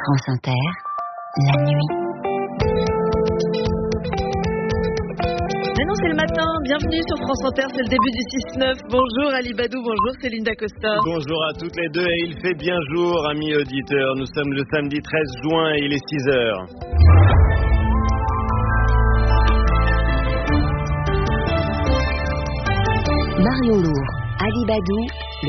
France Inter, la nuit. Mais non, c'est le matin. Bienvenue sur France Inter, c'est le début du 6-9. Bonjour Ali Badou, bonjour Céline Dacosta. Bonjour à toutes les deux et il fait bien jour, amis auditeurs. Nous sommes le samedi 13 juin et il est 6h. Marion Lourd, Ali Badou, le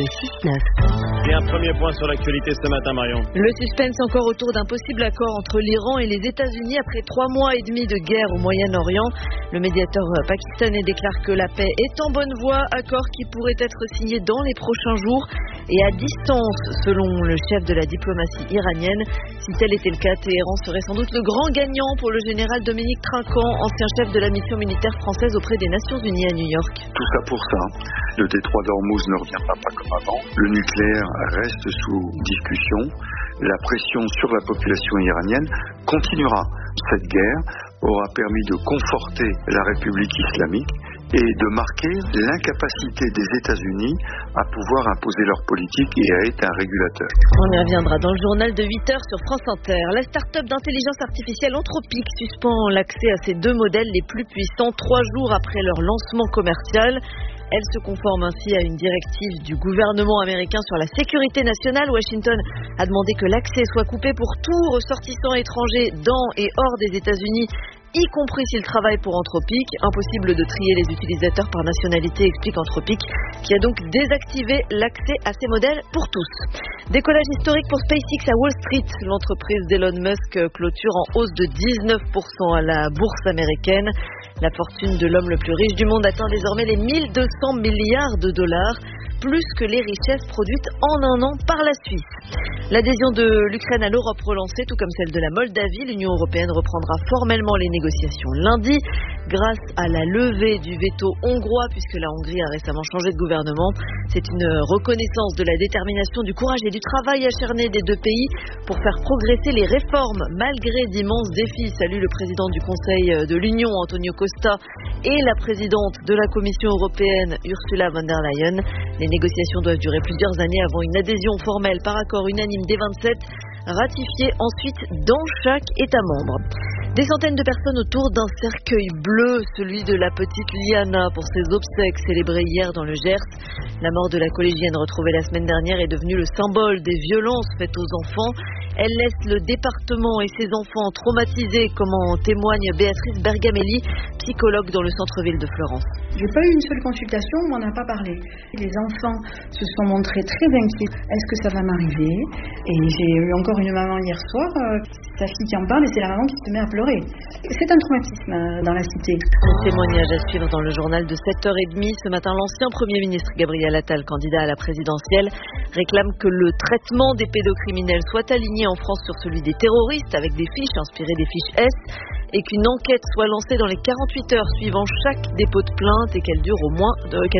6-9. Et un premier point sur l'actualité ce matin, Marion. Le suspense encore autour d'un possible accord entre l'Iran et les États-Unis après 3 mois et demi de guerre au Moyen-Orient. Le médiateur pakistanais déclare que la paix est en bonne voie, accord qui pourrait être signé dans les prochains jours et à distance, selon le chef de la diplomatie iranienne. Si tel était le cas, Téhéran serait sans doute le grand gagnant pour le général Dominique Trinquant, ancien chef de la mission militaire française auprès des Nations Unies à New York. Tout ça pour ça. Le détroit d'Ormuz ne reviendra pas comme avant. Le nucléaire reste sous discussion. La pression sur la population iranienne continuera. Cette guerre aura permis de conforter la République islamique et de marquer l'incapacité des États-Unis à pouvoir imposer leur politique et à être un régulateur. On y reviendra dans le journal de 8h sur France Inter. La start-up d'intelligence artificielle Anthropic suspend l'accès à ses 2 modèles les plus puissants 3 jours après leur lancement commercial. Elle se conforme ainsi à une directive du gouvernement américain sur la sécurité nationale. Washington a demandé que l'accès soit coupé pour tout ressortissant étranger dans et hors des États-Unis, y compris s'il travaille pour Anthropic. Impossible de trier les utilisateurs par nationalité, explique Anthropic, qui a donc désactivé l'accès à ces modèles pour tous. Décollage historique pour SpaceX à Wall Street. L'entreprise d'Elon Musk clôture en hausse de 19% à la bourse américaine. La fortune de l'homme le plus riche du monde atteint désormais les 1200 milliards de dollars, plus que les richesses produites en un an par la Suisse. L'adhésion de l'Ukraine à l'Europe relancée, tout comme celle de la Moldavie, l'Union européenne reprendra formellement les négociations lundi, grâce à la levée du veto hongrois, puisque la Hongrie a récemment changé de gouvernement. C'est une reconnaissance de la détermination, du courage et du travail acharné des 2 pays pour faire progresser les réformes, malgré d'immenses défis. Salue le président du Conseil de l'Union, Antonio Costa, et la présidente de la Commission européenne, Ursula von der Leyen. Les négociations doivent durer plusieurs années avant une adhésion formelle par accord unanime des 27, ratifiée ensuite dans chaque État membre. Des centaines de personnes autour d'un cercueil bleu, celui de la petite Liana, pour ses obsèques célébrées hier dans le Gers. La mort de la collégienne retrouvée la semaine dernière est devenue le symbole des violences faites aux enfants. Elle laisse le département et ses enfants traumatisés, comme en témoigne Béatrice Bergamelli, psychologue dans le centre-ville de Florence. J'ai pas eu une seule consultation, on m'en a pas parlé. Les enfants se sont montrés très inquiets. Est-ce que ça va m'arriver? Et j'ai eu encore une maman hier soir, sa fille qui en parle, et c'est la maman qui se met à pleurer. C'est un traumatisme dans la cité. Un témoignage à suivre dans le journal de 7h30. Ce matin, l'ancien Premier ministre Gabriel Attal, candidat à la présidentielle, réclame que le traitement des pédocriminels soit aligné en France sur celui des terroristes, avec des fiches inspirées des fiches S, et qu'une enquête soit lancée dans les 48 heures suivant chaque dépôt de plainte et qu'elle dure moins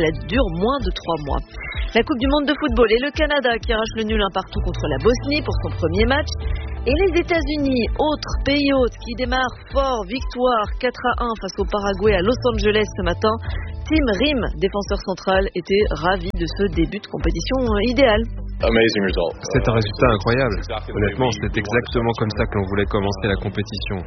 de 3 mois. La Coupe du Monde de football et le Canada qui arrache le nul 1 partout contre la Bosnie pour son premier match. Et les États-Unis, autre pays hôte qui démarre fort, victoire 4-1 face au Paraguay à Los Angeles ce matin. Tim Rim, défenseur central, était ravi de ce début de compétition idéal. C'est un résultat incroyable. Honnêtement, c'est exactement comme ça que l'on voulait commencer la compétition.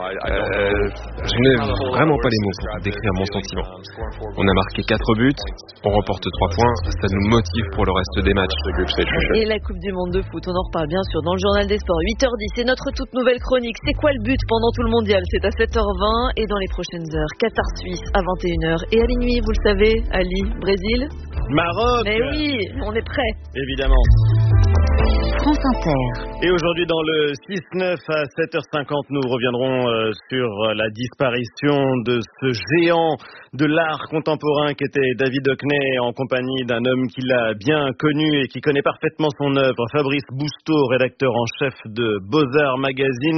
Je n'ai vraiment pas les mots pour décrire mon sentiment. On a marqué 4 buts, on remporte 3 points, ça nous motive pour le reste des matchs. Et la Coupe du Monde de foot, on en reparle bien sûr dans le journal des sports. 8h10, c'est notre toute nouvelle chronique. C'est quoi le but pendant tout le mondial? C'est à 7h20 et dans les prochaines heures, Qatar-Suisse à 21h. Et à minuit, vous le savez, Ali, Brésil, Maroc. Mais oui, on est prêt. Évidemment. France Inter. Et aujourd'hui dans le 6-9 à 7h50, nous reviendrons sur la disparition de ce géant de l'art contemporain qu'était David Hockney, en compagnie d'un homme qui l'a bien connu et qui connaît parfaitement son œuvre, Fabrice Bousteau, rédacteur en chef de Beaux-Arts Magazine.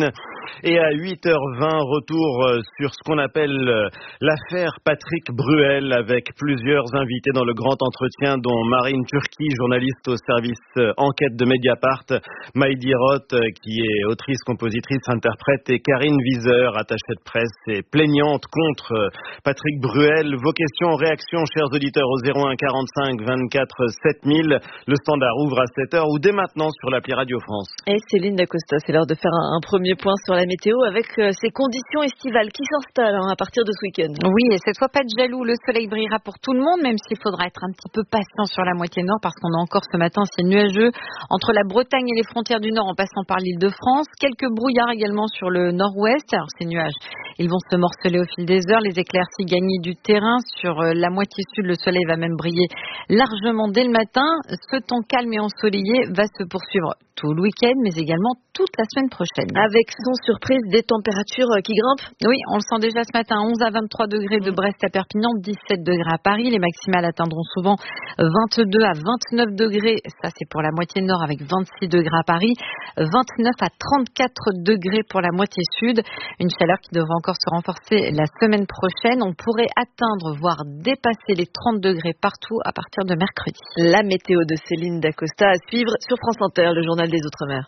Et à 8h20, retour sur ce qu'on appelle l'affaire Patrick Bruel, avec plusieurs invités dans le grand entretien, dont Marine Turki, journaliste au service enquête de Mediapart, Maïdi Roth, qui est autrice, compositrice, interprète, et Karine Wieser, attachée de presse et plaignante contre Patrick Bruel. Vos questions, réactions, chers auditeurs, au 01 45 24 7000. Le standard ouvre à 7h ou dès maintenant sur l'appli Radio France. Et Céline Dacosta, c'est l'heure de faire un premier point sur la météo avec ces conditions estivales qui s'installent à partir de ce week-end. Oui, et cette fois pas de jaloux, le soleil brillera pour tout le monde, même s'il faudra être un petit peu patient sur la moitié nord parce qu'on a encore ce matin un ciel nuageux entre la Bretagne et les frontières du nord en passant par l'Île-de-France. Quelques brouillards également sur le nord-ouest. Alors ces nuages, ils vont se morceler au fil des heures, les éclaircies gagnent du terrain. Sur la moitié sud, le soleil va même briller largement dès le matin. Ce temps calme et ensoleillé va se poursuivre tout le week-end, mais également toute la semaine prochaine. Avec sans surprise des températures qui grimpent. Oui, on le sent déjà ce matin, 11 à 23 degrés de Brest à Perpignan, 17 degrés à Paris. Les maximales atteindront souvent 22 à 29 degrés. Ça, c'est pour la moitié nord avec 26 degrés à Paris. 29 à 34 degrés pour la moitié sud. Une chaleur qui devra encore se renforcer la semaine prochaine. On pourrait atteindre, voire dépasser les 30 degrés partout à partir de mercredi. La météo de Céline Dacosta à suivre sur France Inter, le journal des Outre-mer.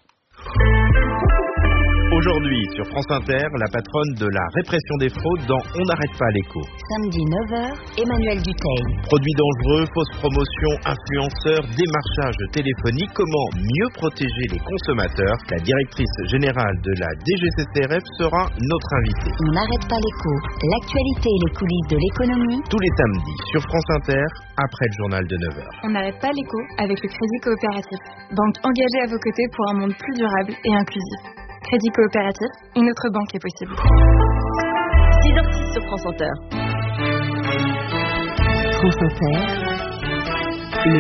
Aujourd'hui, sur France Inter, la patronne de la répression des fraudes dans On n'arrête pas l'écho. Samedi 9h, Emmanuel Dutheil. Produits dangereux, fausses promotions, influenceurs, démarchage téléphonique, comment mieux protéger les consommateurs? La directrice générale de la DGCCRF sera notre invitée. On n'arrête pas l'écho. L'actualité et les coulisses de l'économie. Tous les samedis sur France Inter, après le journal de 9h. On n'arrête pas l'écho avec le Crédit Coopératif. Banque engagée à vos côtés pour un monde plus durable et inclusif. Crédit Coopératif, une autre banque est possible. 6h06 sur France Inter. France Inter, le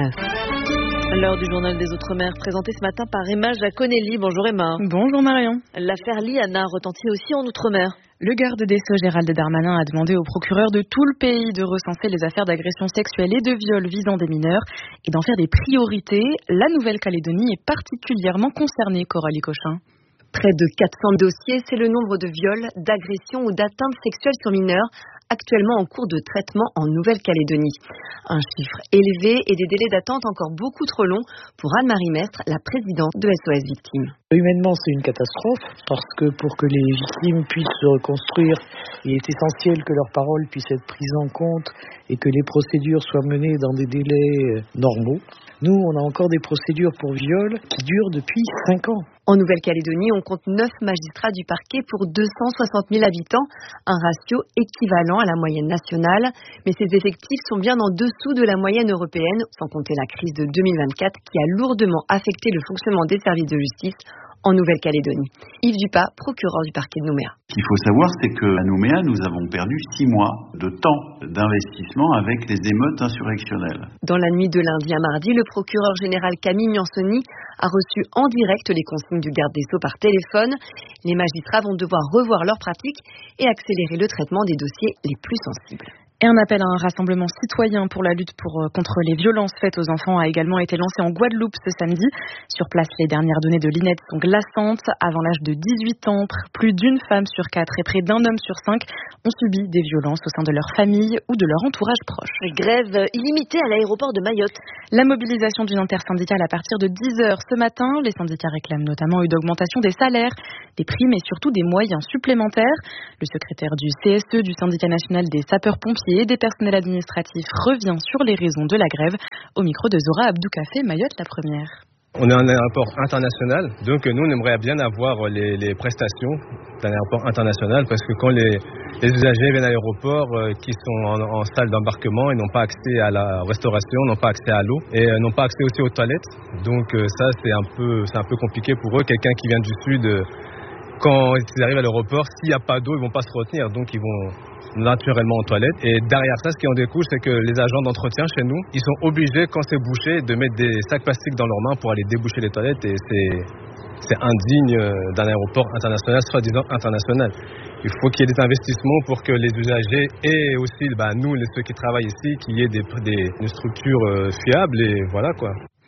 6-9. L'heure du journal des Outre-mer, présenté ce matin par Emma Jaconelli. Bonjour Emma. Bonjour Marion. L'affaire Liana retentit aussi en Outre-mer. Le garde des Sceaux Gérald Darmanin a demandé aux procureurs de tout le pays de recenser les affaires d'agression sexuelle et de viol visant des mineurs et d'en faire des priorités. La Nouvelle-Calédonie est particulièrement concernée, Coralie Cochin. Près de 400 dossiers, c'est le nombre de viols, d'agressions ou d'atteintes sexuelles sur mineurs actuellement en cours de traitement en Nouvelle-Calédonie. Un chiffre élevé et des délais d'attente encore beaucoup trop longs pour Anne-Marie Mestre, la présidente de SOS Victimes. Humainement, c'est une catastrophe parce que pour que les victimes puissent se reconstruire, il est essentiel que leurs paroles puissent être prises en compte et que les procédures soient menées dans des délais normaux. Nous, on a encore des procédures pour viol qui durent depuis 5 ans. En Nouvelle-Calédonie, on compte 9 magistrats du parquet pour 260 000 habitants, un ratio équivalent à la moyenne nationale. Mais ces effectifs sont bien en dessous de la moyenne européenne, sans compter la crise de 2024 qui a lourdement affecté le fonctionnement des services de justice en Nouvelle-Calédonie. Yves Dupas, procureur du parquet de Nouméa. Ce qu'il faut savoir, c'est qu'à Nouméa, nous avons perdu 6 mois de temps d'investissement avec les émeutes insurrectionnelles. Dans la nuit de lundi à mardi, le procureur général Camille Miansoni a reçu en direct les consignes du garde des Sceaux par téléphone. Les magistrats vont devoir revoir leurs pratiques et accélérer le traitement des dossiers les plus sensibles. Et un appel à un rassemblement citoyen pour la lutte contre les violences faites aux enfants a également été lancé en Guadeloupe ce samedi. Sur place, les dernières données de l'INED sont glaçantes. Avant l'âge de 18 ans, plus d'une femme sur 4 et près d'un homme sur 5 ont subi des violences au sein de leur famille ou de leur entourage proche. Grève illimitée à l'aéroport de Mayotte. La mobilisation d'une intersyndicale à partir de 10h ce matin. Les syndicats réclament notamment une augmentation des salaires, des primes et surtout des moyens supplémentaires. Le secrétaire du CSE, du syndicat national des sapeurs-pompiers et des personnels administratifs revient sur les raisons de la grève. Au micro de Zora Abdoukafé, Mayotte la première. On est un aéroport international, donc nous on aimerait bien avoir les prestations d'un aéroport international parce que quand les usagers viennent à l'aéroport qui sont en salle d'embarquement, ils n'ont pas accès à la restauration, n'ont pas accès à l'eau et n'ont pas accès aussi aux toilettes. Donc ça c'est un peu compliqué pour eux. Quelqu'un qui vient du sud, quand ils arrivent à l'aéroport, s'il n'y a pas d'eau, ils vont pas se retenir, donc ils vont naturellement aux toilettes. Et derrière ça, ce qui en découle, c'est que les agents d'entretien chez nous, ils sont obligés, quand c'est bouché, de mettre des sacs plastiques dans leurs mains pour aller déboucher les toilettes. Et c'est indigne d'un aéroport international, soi-disant international. Il faut qu'il y ait des investissements pour que les usagers et aussi nous, ceux qui travaillent ici, qu'il y ait des structures fiables et voilà quoi.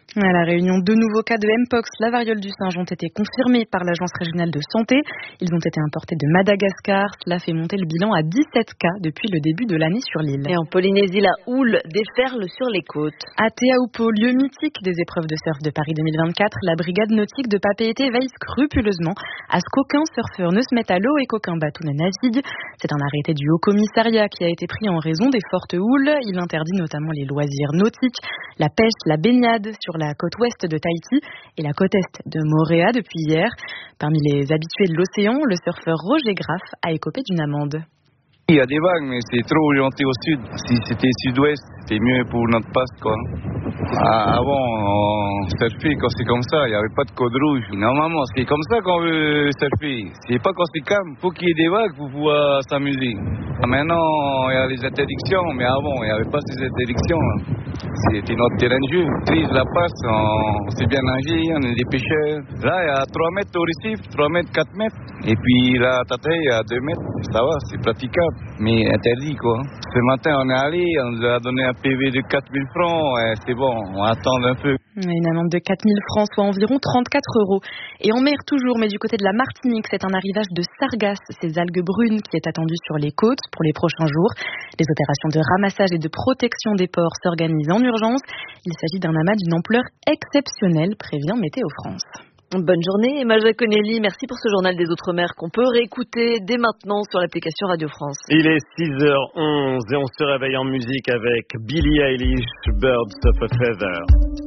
À la Réunion, 2 nouveaux cas de Mpox, la variole du singe, ont été confirmés par l'Agence régionale de santé. Ils ont été importés de Madagascar. Cela fait monter le bilan à 17 cas depuis le début de l'année sur l'île. Et en Polynésie, la houle déferle sur les côtes. À Te Aupo, lieu mythique des épreuves de surf de Paris 2024, la brigade nautique de Papeete veille scrupuleusement à ce qu'aucun surfeur ne se mette à l'eau et qu'aucun bateau ne navigue. C'est un arrêté du Haut-Commissariat qui a été pris en raison des fortes houles. Il interdit notamment les loisirs nautiques, la pêche, la baignade sur la côte ouest de Tahiti et la côte est de Moorea depuis hier. Parmi les habitués de l'océan, le surfeur Roger Graff a écopé d'une amende. Il y a des vagues, mais c'est trop orienté au sud. Si c'était sud-ouest, c'était mieux pour notre passe, quoi. Avant, on surfait quand c'est comme ça, il n'y avait pas de code rouge. Normalement, c'est comme ça qu'on veut surfer. C'est pas quand c'est calme. Il faut qu'il y ait des vagues pour pouvoir s'amuser. Maintenant, il y a les interdictions, mais avant, il n'y avait pas ces interdictions. C'était notre terrain de jeu. On utilise la passe, on sait bien nager, on est des pêcheurs. Là, il y a 3 mètres au récif, 3 mètres, 4 mètres. Et puis là, à Tataï, il y a 2 mètres. Ça va, c'est praticable, mais interdit, quoi. Ce matin, on est allé, on nous a donné un PV de 4 000 francs. Et c'est bon, on va attendre un peu. Une amende de 4 000 francs, soit environ 34 €. Et en mer toujours, mais du côté de la Martinique, c'est un arrivage de sargasses, ces algues brunes, qui est attendu sur les côtes pour les prochains jours. Les opérations de ramassage et de protection des ports s'organisent en urgence. Il s'agit d'un amas d'une ampleur exceptionnelle, prévient Météo France. Bonne journée, Emma Jaconelli. Merci pour ce journal des Outre-mer qu'on peut réécouter dès maintenant sur l'application Radio France. Il est 6h11 et on se réveille en musique avec Billie Eilish, Birds of a Feather.